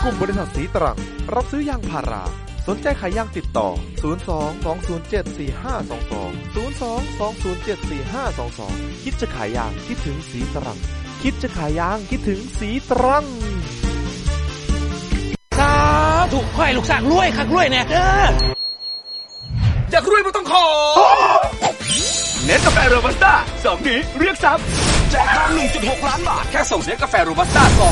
กลุ่มบริษัทสีตรังรับซื้อยางพาราสนใจขายยางติดต่อ02-207-4522 คิดจะขายยางคิดถึงสีตรังคิดจะขายยางคิดถึงสีตรังสาธุขอให้ลูกสร้างรวยคักรวยแน่อยากรวยไม่ต้องขอเนสกาแฟโรบัสต้า2นี้เรียกทรัพย์แจกทอง 1.6 ล้านบาทแค่ส่งเนสกาแฟโรบัสต้า2